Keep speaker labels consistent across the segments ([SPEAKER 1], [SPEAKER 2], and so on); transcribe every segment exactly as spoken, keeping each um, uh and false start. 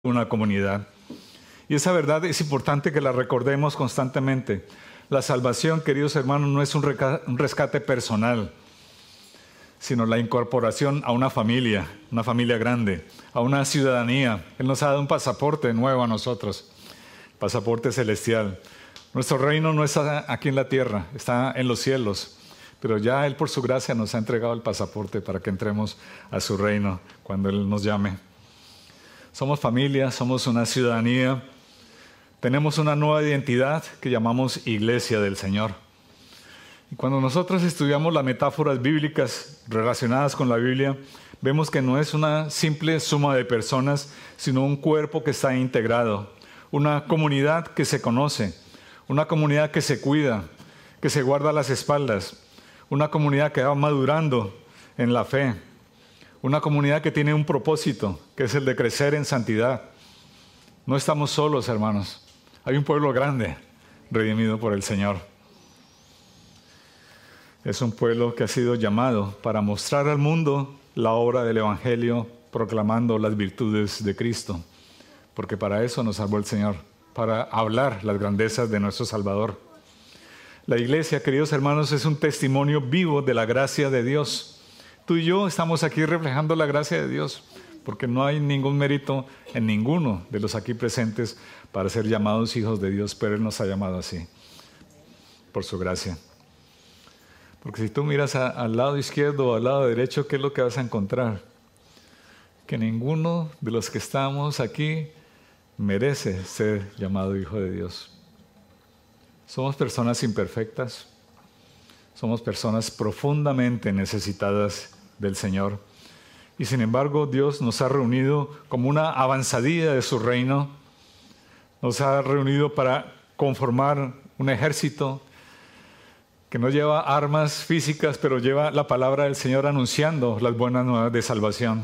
[SPEAKER 1] una comunidad. Y esa verdad es importante que la recordemos constantemente. La salvación, queridos hermanos, no es un rescate personal, sino la incorporación a una familia, una familia grande, a una ciudadanía. Él nos ha dado un pasaporte nuevo a nosotros, pasaporte celestial. Nuestro reino no está aquí en la tierra, está en los cielos, pero ya Él por su gracia nos ha entregado el pasaporte para que entremos a su reino cuando Él nos llame. Somos familia, somos una ciudadanía, tenemos una nueva identidad que llamamos Iglesia del Señor. Y cuando nosotros estudiamos las metáforas bíblicas relacionadas con la Biblia, vemos que no es una simple suma de personas, sino un cuerpo que está integrado, una comunidad que se conoce, una comunidad que se cuida, que se guarda las espaldas, una comunidad que va madurando en la fe, una comunidad que tiene un propósito, que es el de crecer en santidad. No estamos solos, hermanos. Hay un pueblo grande, redimido por el Señor. Es un pueblo que ha sido llamado para mostrar al mundo la obra del Evangelio, proclamando las virtudes de Cristo. Porque para eso nos salvó el Señor, para hablar las grandezas de nuestro Salvador. La iglesia, queridos hermanos, es un testimonio vivo de la gracia de Dios. Tú y yo estamos aquí reflejando la gracia de Dios, porque no hay ningún mérito en ninguno de los aquí presentes para ser llamados hijos de Dios, pero Él nos ha llamado así, por su gracia. Porque si tú miras a, al lado izquierdo o al lado derecho, ¿qué es lo que vas a encontrar? Que ninguno de los que estamos aquí merece ser llamado hijo de Dios. Somos personas imperfectas, somos personas profundamente necesitadas del Señor. Y sin embargo, Dios nos ha reunido como una avanzadilla de su reino. Nos ha reunido para conformar un ejército que no lleva armas físicas, pero lleva la palabra del Señor anunciando las buenas nuevas de salvación.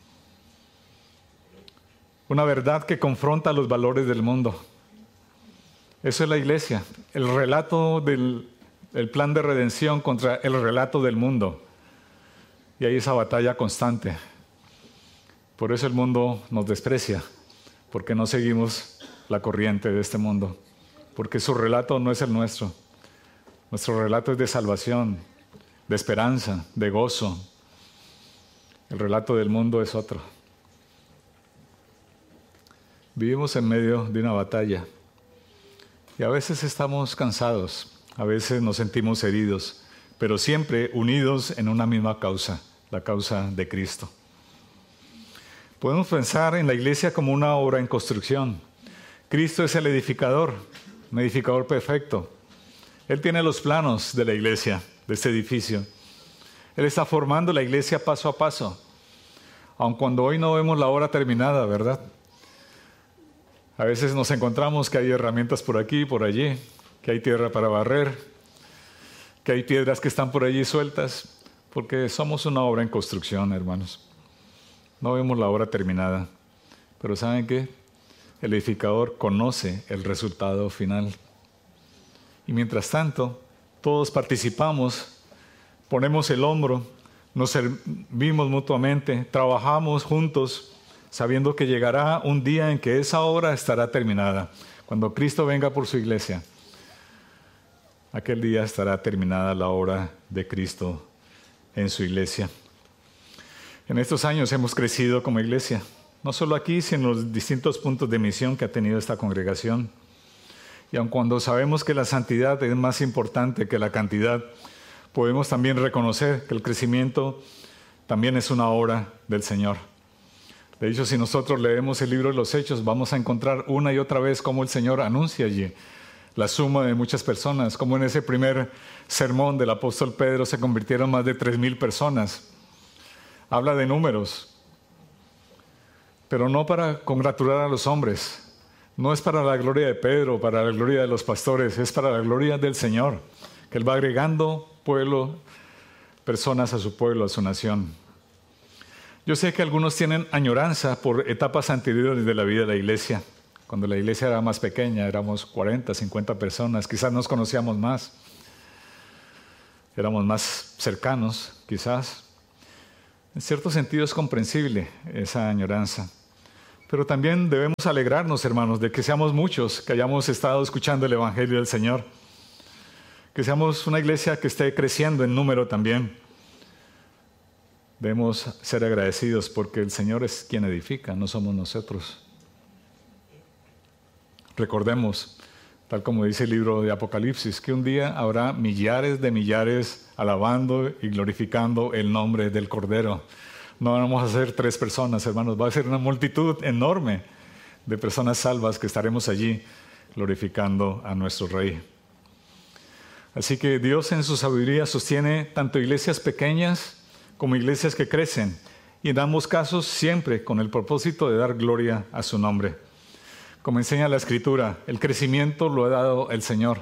[SPEAKER 1] Una verdad que confronta los valores del mundo. Eso es la iglesia, el relato del el plan de redención contra el relato del mundo. Y hay esa batalla constante. Por eso el mundo nos desprecia, porque no seguimos la corriente de este mundo, porque su relato no es el nuestro. Nuestro relato es de salvación, de esperanza, de gozo. El relato del mundo es otro. Vivimos en medio de una batalla y a veces estamos cansados. A veces nos sentimos heridos, pero siempre unidos en una misma causa, la causa de Cristo. Podemos pensar en la iglesia como una obra en construcción. Cristo es el edificador, un edificador perfecto. Él tiene los planos de la iglesia, de este edificio. Él está formando la iglesia paso a paso, aun cuando hoy no vemos la obra terminada, ¿verdad? A veces nos encontramos que hay herramientas por aquí y por allí, que hay tierra para barrer, que hay piedras que están por allí sueltas, porque somos una obra en construcción, hermanos. No vemos la obra terminada, pero ¿saben qué? El edificador conoce el resultado final. Y mientras tanto, todos participamos, ponemos el hombro, nos servimos mutuamente, trabajamos juntos, sabiendo que llegará un día en que esa obra estará terminada, cuando Cristo venga por su iglesia. Aquel día estará terminada la obra de Cristo en su iglesia. En estos años hemos crecido como iglesia, no solo aquí, sino en los distintos puntos de misión que ha tenido esta congregación. Y aun cuando sabemos que la santidad es más importante que la cantidad, podemos también reconocer que el crecimiento también es una obra del Señor. De hecho, si nosotros leemos el libro de los Hechos, vamos a encontrar una y otra vez cómo el Señor anuncia allí la suma de muchas personas, como en ese primer sermón del apóstol Pedro se convirtieron más de tres mil personas. Habla de números, pero no para congratular a los hombres, no es para la gloria de Pedro, para la gloria de los pastores, es para la gloria del Señor, que Él va agregando pueblo, personas a su pueblo, a su nación. Yo sé que algunos tienen añoranza por etapas anteriores de la vida de la iglesia. Cuando la iglesia era más pequeña, éramos cuarenta, cincuenta personas, quizás nos conocíamos más, éramos más cercanos, quizás. En cierto sentido es comprensible esa añoranza, Pero también debemos alegrarnos, hermanos, de que seamos muchos que hayamos estado escuchando el Evangelio del Señor. Que seamos una iglesia que esté creciendo en número también. Debemos ser agradecidos porque el Señor es quien edifica, no somos nosotros. Recordemos, tal como dice el libro de Apocalipsis, que un día habrá millares de millares alabando y glorificando el nombre del Cordero. No vamos a ser tres personas, hermanos, va a ser una multitud enorme de personas salvas que estaremos allí glorificando a nuestro Rey. Así que Dios en su sabiduría sostiene tanto iglesias pequeñas como iglesias que crecen, y en ambos casos siempre con el propósito de dar gloria a su nombre. Como enseña la Escritura, el crecimiento lo ha dado el Señor.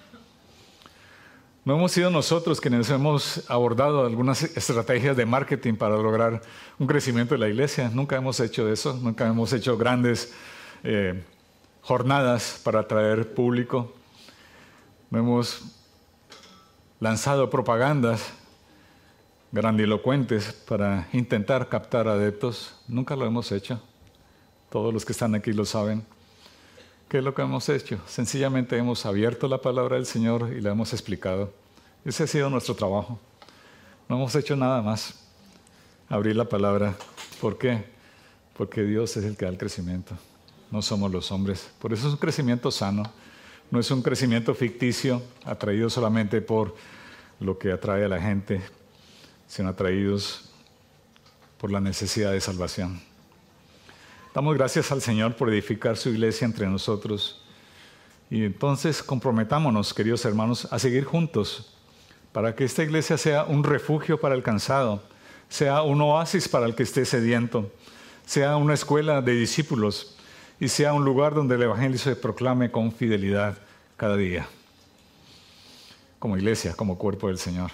[SPEAKER 1] No hemos sido nosotros quienes hemos abordado algunas estrategias de marketing para lograr un crecimiento de la iglesia. Nunca hemos hecho eso, nunca hemos hecho grandes eh, jornadas para atraer público. No hemos lanzado propagandas grandilocuentes para intentar captar adeptos. Nunca lo hemos hecho. Todos los que están aquí lo saben. ¿Qué es lo que hemos hecho? Sencillamente hemos abierto la palabra del Señor y la hemos explicado. Ese ha sido nuestro trabajo. No hemos hecho nada más. Abrir la palabra. ¿Por qué? Porque Dios es el que da el crecimiento. No somos los hombres. Por eso es un crecimiento sano. No es un crecimiento ficticio, atraído solamente por lo que atrae a la gente, sino atraídos por la necesidad de salvación. Damos gracias al Señor por edificar su iglesia entre nosotros. Y entonces comprometámonos, queridos hermanos, a seguir juntos para que esta iglesia sea un refugio para el cansado, sea un oasis para el que esté sediento, sea una escuela de discípulos y sea un lugar donde el Evangelio se proclame con fidelidad cada día, como iglesia, como cuerpo del Señor.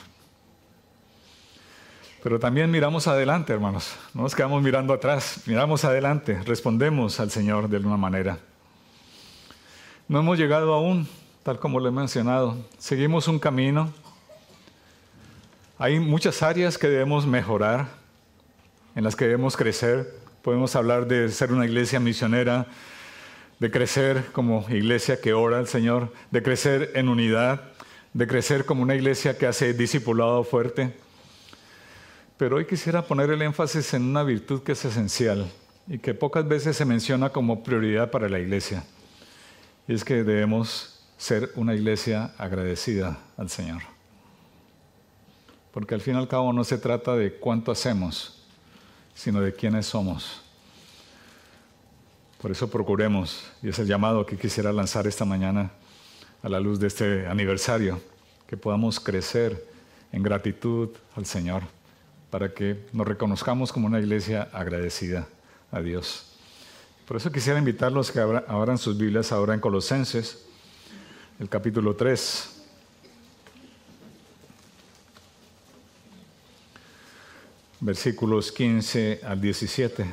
[SPEAKER 1] Pero también miramos adelante, hermanos. No nos quedamos mirando atrás, miramos adelante, respondemos al Señor de alguna manera. No hemos llegado aún, tal como lo he mencionado. Seguimos un camino. Hay muchas áreas que debemos mejorar, en las que debemos crecer. Podemos hablar de ser una iglesia misionera, de crecer como iglesia que ora al Señor, de crecer en unidad, de crecer como una iglesia que hace discipulado fuerte. Pero hoy quisiera poner el énfasis en una virtud que es esencial y que pocas veces se menciona como prioridad para la iglesia. Y es que debemos ser una iglesia agradecida al Señor. Porque al fin y al cabo no se trata de cuánto hacemos, sino de quiénes somos. Por eso procuremos, y es el llamado que quisiera lanzar esta mañana a la luz de este aniversario, que podamos crecer en gratitud al Señor, para que nos reconozcamos como una iglesia agradecida a Dios. Por eso quisiera invitarlos que abran sus Biblias ahora en Colosenses, el capítulo tres. Versículos quince al diecisiete.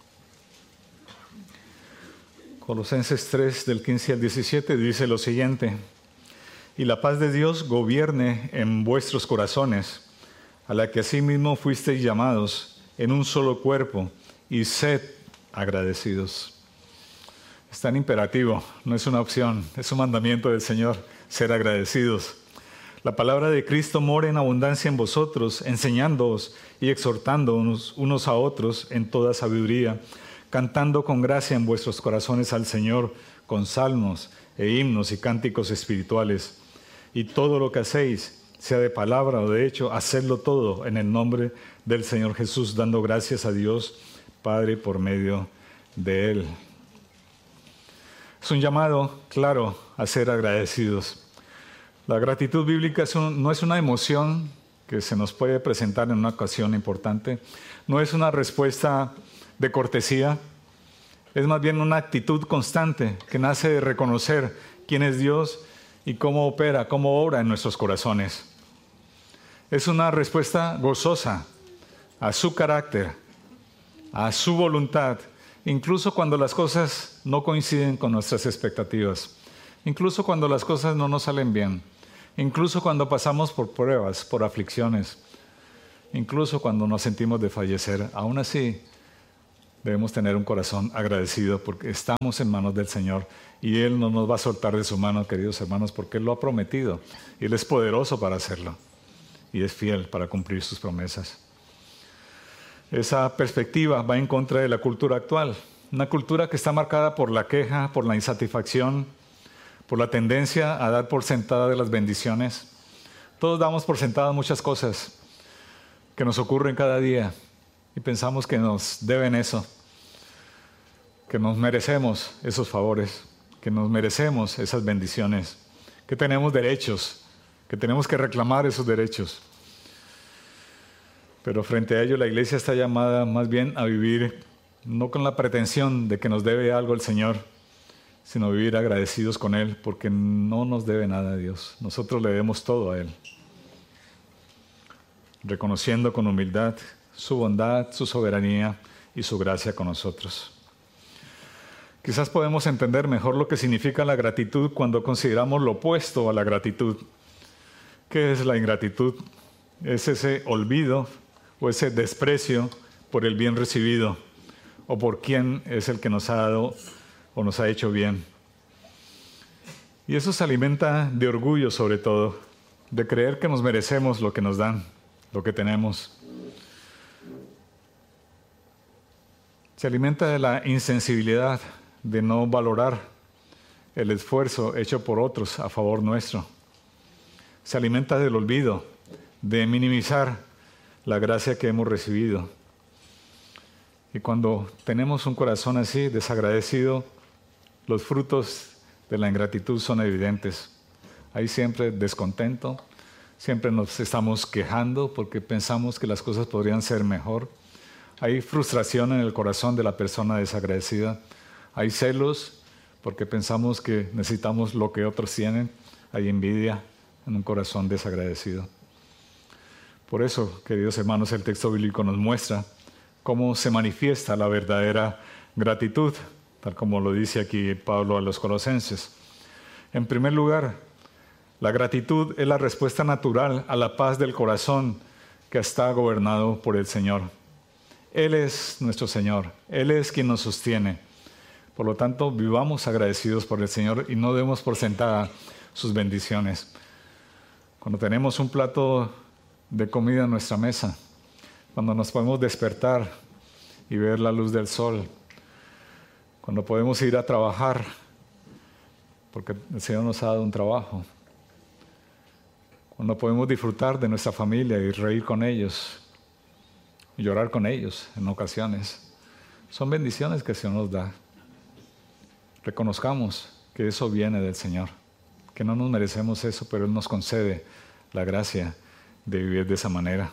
[SPEAKER 1] Colosenses tres, del quince al diecisiete, dice lo siguiente: y la paz de Dios gobierne en vuestros corazones, a la que asimismo fuisteis llamados en un solo cuerpo, y sed agradecidos. Es tan imperativo, no es una opción, es un mandamiento del Señor, ser agradecidos. La palabra de Cristo mora en abundancia en vosotros, enseñándoos y exhortándonos unos a otros en toda sabiduría, cantando con gracia en vuestros corazones al Señor, con salmos e himnos y cánticos espirituales. Y todo lo que hacéis, sea de palabra o de hecho, hacedlo todo en el nombre del Señor Jesús, dando gracias a Dios Padre por medio de Él. Es un llamado claro a ser agradecidos. La gratitud bíblica es un, no es una emoción que se nos puede presentar en una ocasión importante, no es una respuesta de cortesía, es más bien una actitud constante que nace de reconocer quién es Dios y cómo opera, cómo obra en nuestros corazones. Es una respuesta gozosa a su carácter, a su voluntad, incluso cuando las cosas no coinciden con nuestras expectativas, incluso cuando las cosas no nos salen bien, incluso cuando pasamos por pruebas, por aflicciones, incluso cuando nos sentimos de fallecer. Aún así, debemos tener un corazón agradecido porque estamos en manos del Señor y Él no nos va a soltar de su mano, queridos hermanos, porque Él lo ha prometido y Él es poderoso para hacerlo y es fiel para cumplir sus promesas. Esa perspectiva va en contra de la cultura actual, una cultura que está marcada por la queja, por la insatisfacción, por la tendencia a dar por sentada de las bendiciones. Todos damos por sentadas muchas cosas que nos ocurren cada día y pensamos que nos deben eso, que nos merecemos esos favores, que nos merecemos esas bendiciones, que tenemos derechos, que tenemos que reclamar esos derechos. Pero frente a ello la iglesia está llamada más bien a vivir no con la pretensión de que nos debe algo el Señor, sino vivir agradecidos con Él, porque no nos debe nada a Dios. Nosotros le debemos todo a Él. Reconociendo con humildad su bondad, su soberanía y su gracia con nosotros. Quizás podemos entender mejor lo que significa la gratitud cuando consideramos lo opuesto a la gratitud. ¿Qué es la ingratitud? Es ese olvido o ese desprecio por el bien recibido o por quien es el que nos ha dado o nos ha hecho bien. Y eso se alimenta de orgullo sobre todo, de creer que nos merecemos lo que nos dan, lo que tenemos. Se alimenta de la insensibilidad, de no valorar el esfuerzo hecho por otros a favor nuestro. Se alimenta del olvido, de minimizar la gracia que hemos recibido. Y cuando tenemos un corazón así, desagradecido, los frutos de la ingratitud son evidentes. Hay siempre descontento, siempre nos estamos quejando porque pensamos que las cosas podrían ser mejor. Hay frustración en el corazón de la persona desagradecida. Hay celos porque pensamos que necesitamos lo que otros tienen. Hay envidia en un corazón desagradecido. Por eso, queridos hermanos, el texto bíblico nos muestra cómo se manifiesta la verdadera gratitud, tal como lo dice aquí Pablo a los Colosenses. En primer lugar, la gratitud es la respuesta natural a la paz del corazón que está gobernado por el Señor. Él es nuestro Señor, Él es quien nos sostiene. Por lo tanto, vivamos agradecidos por el Señor y no demos por sentada sus bendiciones. Cuando tenemos un plato de comida en nuestra mesa, cuando nos podemos despertar y ver la luz del sol, cuando podemos ir a trabajar, porque el Señor nos ha dado un trabajo, cuando podemos disfrutar de nuestra familia y reír con ellos, y llorar con ellos en ocasiones, son bendiciones que el Señor nos da. Reconozcamos que eso viene del Señor, que no nos merecemos eso, pero Él nos concede la gracia de vivir de esa manera.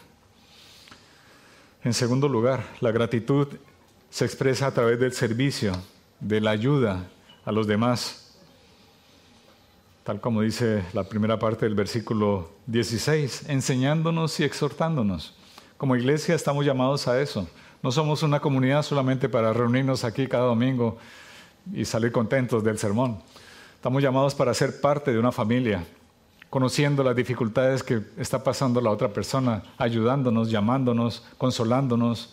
[SPEAKER 1] En segundo lugar, la gratitud se expresa a través del servicio, de la ayuda a los demás. Tal como dice la primera parte del versículo dieciséis, enseñándonos y exhortándonos. Como iglesia estamos llamados a eso. No somos una comunidad solamente para reunirnos aquí cada domingo y salir contentos del sermón. Estamos llamados para ser parte de una familia, conociendo las dificultades que está pasando la otra persona, ayudándonos, llamándonos, consolándonos,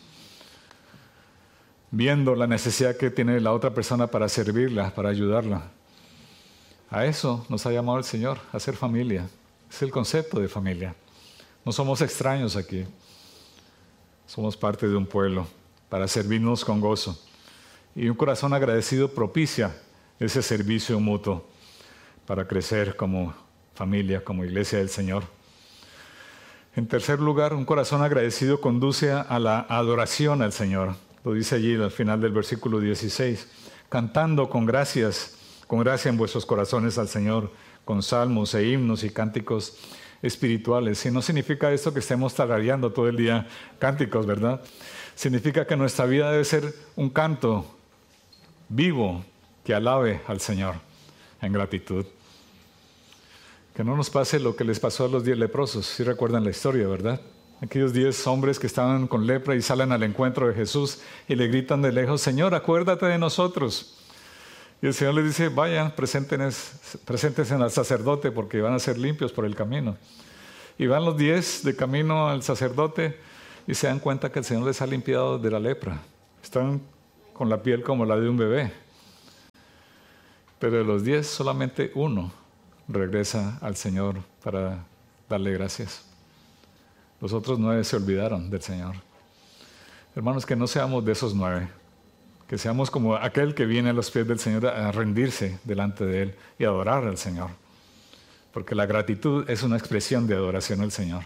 [SPEAKER 1] viendo la necesidad que tiene la otra persona para servirla, para ayudarla. A eso nos ha llamado el Señor, a ser familia. Es el concepto de familia. No somos extraños aquí. Somos parte de un pueblo para servirnos con gozo. Y un corazón agradecido propicia ese servicio mutuo para crecer como familia, como iglesia del Señor. En tercer lugar, un corazón agradecido conduce a la adoración al Señor. Lo dice allí al final del versículo dieciséis. Cantando con gracias, con gracia en vuestros corazones al Señor, con salmos e himnos y cánticos espirituales. Y no significa esto que estemos tarareando todo el día cánticos, ¿verdad? Significa que nuestra vida debe ser un canto vivo que alabe al Señor en gratitud. Que no nos pase lo que les pasó a los diez leprosos. Si recuerdan la historia, ¿verdad? Aquellos diez hombres que estaban con lepra y salen al encuentro de Jesús y le gritan de lejos, Señor, acuérdate de nosotros. Y el Señor les dice, vayan, preséntense al sacerdote porque van a ser limpios por el camino. Y van los diez de camino al sacerdote y se dan cuenta que el Señor les ha limpiado de la lepra. Están con la piel como la de un bebé. Pero de los diez, solamente uno regresa al Señor para darle gracias. Los otros nueve se olvidaron del Señor. Hermanos, que no seamos de esos nueve. Que seamos como aquel que viene a los pies del Señor a rendirse delante de Él y adorar al Señor. Porque la gratitud es una expresión de adoración al Señor.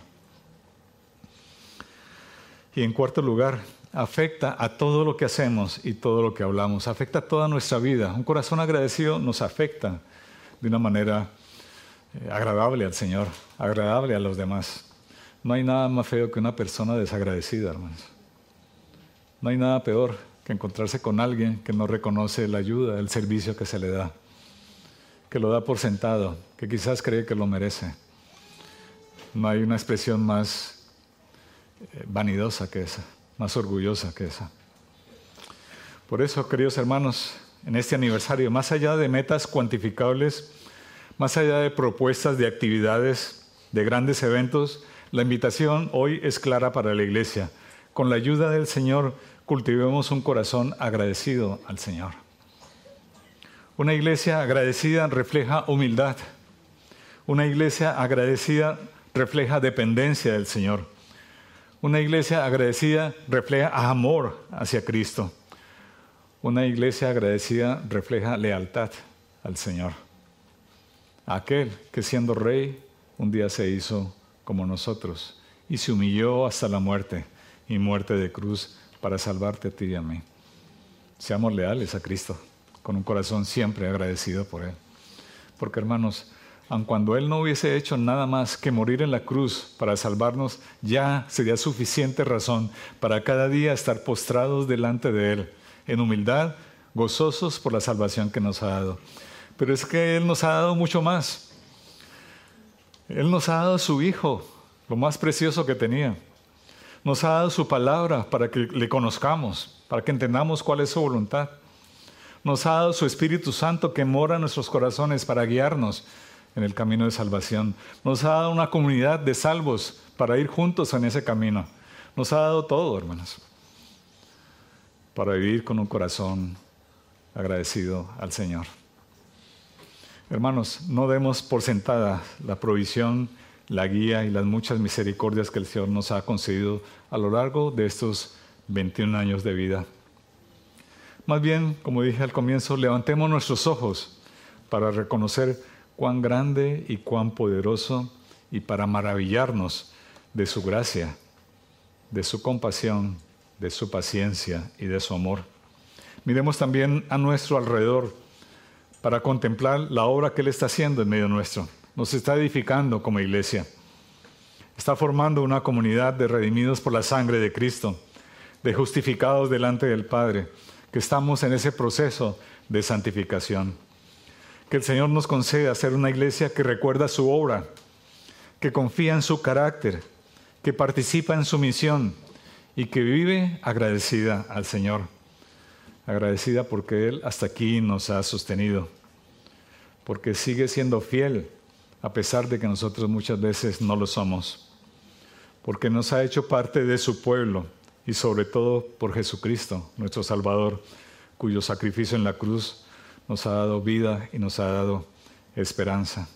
[SPEAKER 1] Y en cuarto lugar, afecta a todo lo que hacemos y todo lo que hablamos. Afecta a toda nuestra vida. Un corazón agradecido nos afecta de una manera eh, agradable al Señor, agradable a los demás. No hay nada más feo que una persona desagradecida, hermanos. No hay nada peor que encontrarse con alguien que no reconoce la ayuda, el servicio que se le da, que lo da por sentado, que quizás cree que lo merece. No hay una expresión más eh, vanidosa que esa, más orgullosa que esa. Por eso, queridos hermanos, en este aniversario, más allá de metas cuantificables, más allá de propuestas de actividades, de grandes eventos, la invitación hoy es clara para la iglesia. Con la ayuda del Señor, cultivemos un corazón agradecido al Señor. Una iglesia agradecida refleja humildad. Una iglesia agradecida refleja dependencia del Señor. Una iglesia agradecida refleja amor hacia Cristo. Una iglesia agradecida refleja lealtad al Señor. Aquel que siendo rey, un día se hizo como nosotros y se humilló hasta la muerte y muerte de cruz para salvarte a ti y a mí. Seamos leales a Cristo, con un corazón siempre agradecido por Él. Porque, hermanos, aun cuando Él no hubiese hecho nada más que morir en la cruz para salvarnos, ya sería suficiente razón para cada día estar postrados delante de Él, en humildad, gozosos por la salvación que nos ha dado. Pero es que Él nos ha dado mucho más. Él nos ha dado su Hijo, lo más precioso que tenía. Nos ha dado su palabra para que le conozcamos, para que entendamos cuál es su voluntad. Nos ha dado su Espíritu Santo que mora en nuestros corazones para guiarnos en el camino de salvación. Nos ha dado una comunidad de salvos para ir juntos en ese camino. Nos ha dado todo, hermanos, para vivir con un corazón agradecido al Señor. Hermanos, no demos por sentada la provisión, la guía y las muchas misericordias que el Señor nos ha concedido a lo largo de estos veintiún años de vida. Más bien, como dije al comienzo, levantemos nuestros ojos para reconocer cuán grande y cuán poderoso y para maravillarnos de su gracia, de su compasión, de su paciencia y de su amor. Miremos también a nuestro alrededor para contemplar la obra que Él está haciendo en medio nuestro. Nos está edificando como iglesia. Está formando una comunidad de redimidos por la sangre de Cristo, de justificados delante del Padre, que estamos en ese proceso de santificación. Que el Señor nos conceda ser una iglesia que recuerda su obra, que confía en su carácter, que participa en su misión y que vive agradecida al Señor. Agradecida porque Él hasta aquí nos ha sostenido, porque sigue siendo fiel a pesar de que nosotros muchas veces no lo somos, porque nos ha hecho parte de su pueblo y sobre todo por Jesucristo, nuestro Salvador, cuyo sacrificio en la cruz nos ha dado vida y nos ha dado esperanza.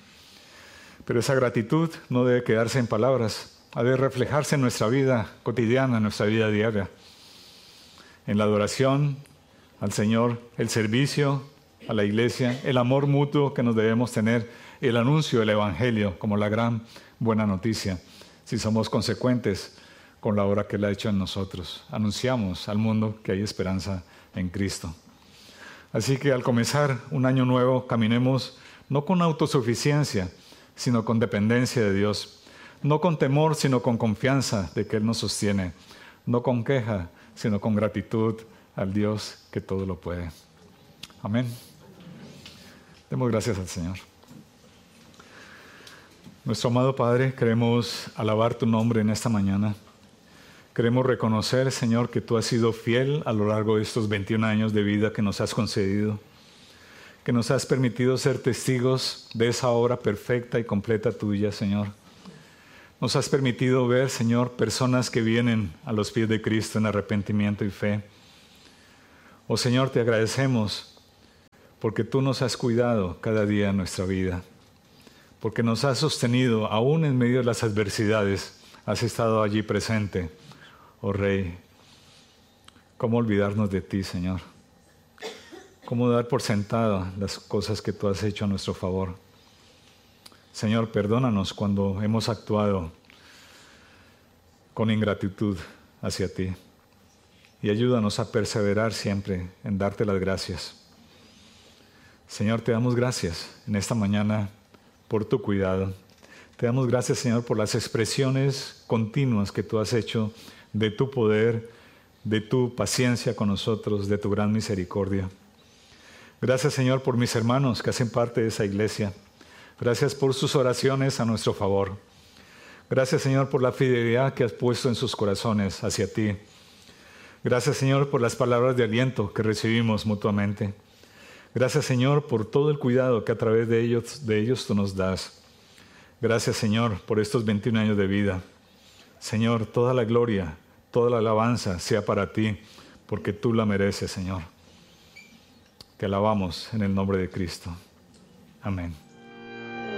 [SPEAKER 1] Pero esa gratitud no debe quedarse en palabras, ha de reflejarse en nuestra vida cotidiana, en nuestra vida diaria, en la adoración al Señor, el servicio a la iglesia, el amor mutuo que nos debemos tener, el anuncio del Evangelio como la gran buena noticia, si somos consecuentes con la obra que Él ha hecho en nosotros. Anunciamos al mundo que hay esperanza en Cristo. Así que al comenzar un año nuevo, caminemos no con autosuficiencia, sino con dependencia de Dios. No con temor, sino con confianza de que Él nos sostiene. No con queja, sino con gratitud al Dios que todo lo puede. Amén. Demos gracias al Señor. Nuestro amado Padre, queremos alabar tu nombre en esta mañana. Queremos reconocer, Señor, que tú has sido fiel a lo largo de estos veintiún años de vida que nos has concedido, que nos has permitido ser testigos de esa obra perfecta y completa tuya, Señor. Nos has permitido ver, Señor, personas que vienen a los pies de Cristo en arrepentimiento y fe. Oh Señor, te agradecemos porque tú nos has cuidado cada día en nuestra vida, porque nos has sostenido aún en medio de las adversidades. Has estado allí presente, oh Rey. ¿Cómo olvidarnos de ti, Señor? ¿Cómo dar por sentado las cosas que tú has hecho a nuestro favor? Señor, perdónanos cuando hemos actuado con ingratitud hacia ti y ayúdanos a perseverar siempre en darte las gracias. Señor, te damos gracias en esta mañana por tu cuidado. Te damos gracias, Señor, por las expresiones continuas que tú has hecho de tu poder, de tu paciencia con nosotros, de tu gran misericordia. Gracias, Señor, por mis hermanos que hacen parte de esa iglesia. Gracias por sus oraciones a nuestro favor. Gracias, Señor, por la fidelidad que has puesto en sus corazones hacia ti. Gracias, Señor, por las palabras de aliento que recibimos mutuamente. Gracias, Señor, por todo el cuidado que a través de ellos, de ellos tú nos das. Gracias, Señor, por estos veintiún años de vida. Señor, toda la gloria, toda la alabanza sea para ti, porque tú la mereces, Señor. Te alabamos en el nombre de Cristo. Amén.